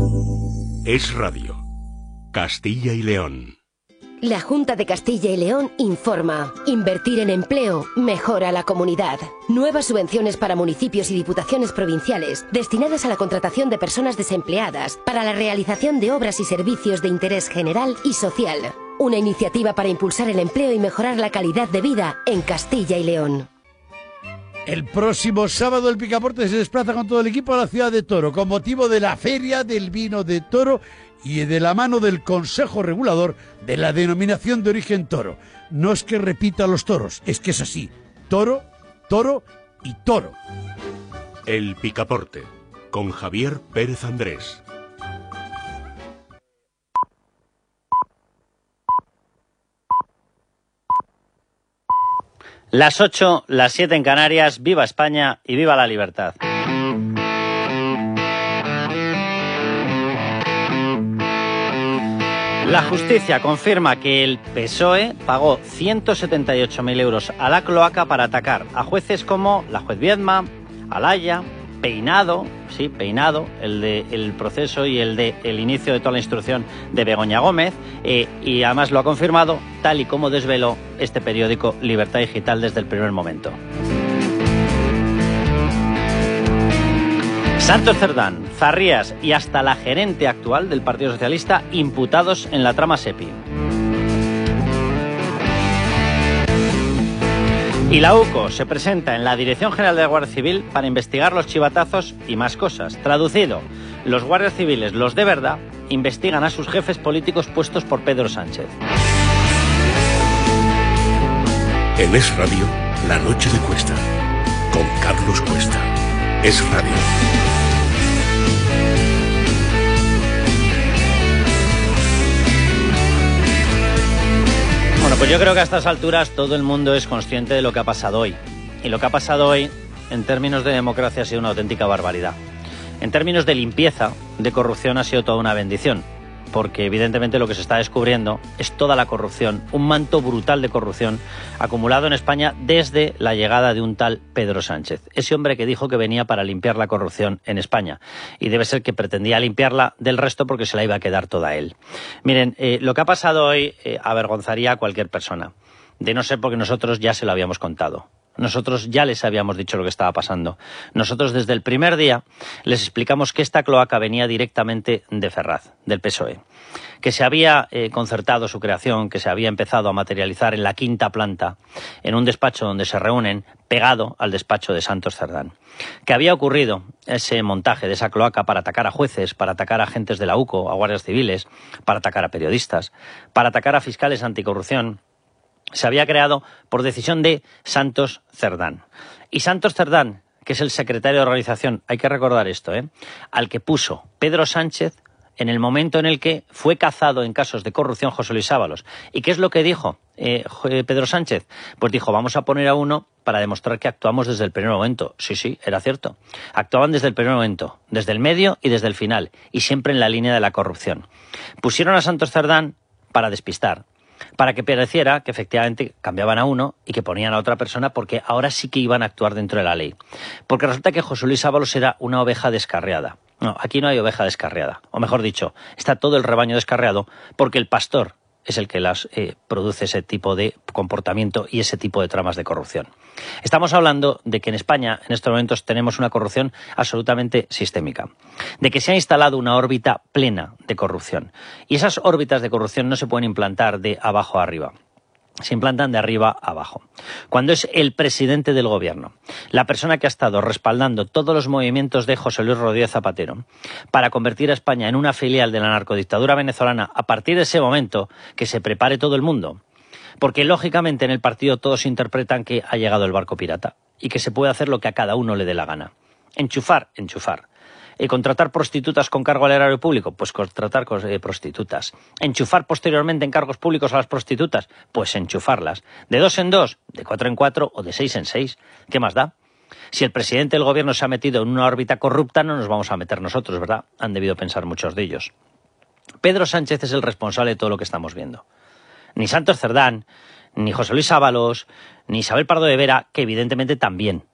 Es Radio. Castilla y León. La Junta de Castilla y León informa. Invertir en empleo mejora la comunidad. Nuevas subvenciones para municipios y diputaciones provinciales destinadas a la contratación de personas desempleadas para la realización de obras y servicios de interés general y social. Una iniciativa para impulsar el empleo y mejorar la calidad de vida en Castilla y León. El próximo sábado el Picaporte se desplaza con todo el equipo a la ciudad de Toro con motivo de la Feria del Vino de Toro y de la mano del Consejo Regulador de la Denominación de Origen Toro. No es que repita los toros, es que es así. Toro, toro y toro. El Picaporte, con Javier Pérez Andrés. Las 8, las 7 en Canarias. Viva España y viva la libertad. La justicia confirma que el PSOE pagó 178.000 euros a la cloaca para atacar a jueces como la juez Viedma, Alaya, Peinado, sí, Peinado, el proceso y el inicio de toda la instrucción de Begoña Gómez, y además lo ha confirmado tal y como desveló este periódico Libertad Digital desde el primer momento. Santos Cerdán, Zarrías y hasta la gerente actual del Partido Socialista imputados en la trama SEPI. Y la UCO se presenta en la Dirección General de la Guardia Civil para investigar los chivatazos y más cosas. Traducido, los guardias civiles, los de verdad, investigan a sus jefes políticos puestos por Pedro Sánchez. En Es Radio, La Noche de Cuesta, con Carlos Cuesta. Es Radio. Bueno, pues yo creo que a estas alturas todo el mundo es consciente de lo que ha pasado hoy. Y lo que ha pasado hoy, en términos de democracia, ha sido una auténtica barbaridad. En términos de limpieza, de corrupción, ha sido toda una bendición. Porque evidentemente lo que se está descubriendo es toda la corrupción, un manto brutal de corrupción acumulado en España desde la llegada de un tal Pedro Sánchez. Ese hombre que dijo que venía para limpiar la corrupción en España. Y debe ser que pretendía limpiarla del resto porque se la iba a quedar toda a él. Miren, lo que ha pasado hoy avergonzaría a cualquier persona. De no ser porque nosotros ya se lo habíamos contado. Nosotros ya les habíamos dicho lo que estaba pasando. Nosotros desde el primer día les explicamos que esta cloaca venía directamente de Ferraz, del PSOE, que se había concertado su creación, que se había empezado a materializar en la quinta planta, en un despacho donde se reúnen, pegado al despacho de Santos Cerdán. Que había ocurrido ese montaje de esa cloaca para atacar a jueces, para atacar a agentes de la UCO, a guardias civiles, para atacar a periodistas, para atacar a fiscales anticorrupción. Se había creado por decisión de Santos Cerdán. Y Santos Cerdán, que es el secretario de organización, hay que recordar esto, al que puso Pedro Sánchez en el momento en el que fue cazado en casos de corrupción José Luis Ábalos. ¿Y qué es lo que dijo Pedro Sánchez? Pues dijo, vamos a poner a uno para demostrar que actuamos desde el primer momento. Sí, era cierto. Actuaban desde el primer momento, desde el medio y desde el final, y siempre en la línea de la corrupción. Pusieron a Santos Cerdán para despistar, para que pareciera que efectivamente cambiaban a uno y que ponían a otra persona porque ahora sí que iban a actuar dentro de la ley. Porque resulta que José Luis Ábalos era una oveja descarriada. No, aquí no hay oveja descarriada. O mejor dicho, está todo el rebaño descarriado porque el pastor es el que produce ese tipo de comportamiento y ese tipo de tramas de corrupción. Estamos hablando de que en España en estos momentos tenemos una corrupción absolutamente sistémica, de que se ha instalado una órbita plena de corrupción. Y esas órbitas de corrupción no se pueden implantar de abajo a arriba. Se implantan de arriba a abajo. Cuando es el presidente del gobierno, la persona que ha estado respaldando todos los movimientos de José Luis Rodríguez Zapatero para convertir a España en una filial de la narcodictadura venezolana, a partir de ese momento que se prepare todo el mundo. Porque lógicamente en el partido todos interpretan que ha llegado el barco pirata y que se puede hacer lo que a cada uno le dé la gana. Enchufar. ¿Contratar prostitutas con cargo al erario público? Pues contratar prostitutas. ¿Enchufar posteriormente en cargos públicos a las prostitutas? Pues enchufarlas. ¿De 2 en 2? ¿De 4 en 4? ¿O de 6 en 6? ¿Qué más da? Si el presidente del gobierno se ha metido en una órbita corrupta, no nos vamos a meter nosotros, ¿verdad? Han debido pensar muchos de ellos. Pedro Sánchez es el responsable de todo lo que estamos viendo. Ni Santos Cerdán, ni José Luis Ábalos, ni Isabel Pardo de Vera, que evidentemente también.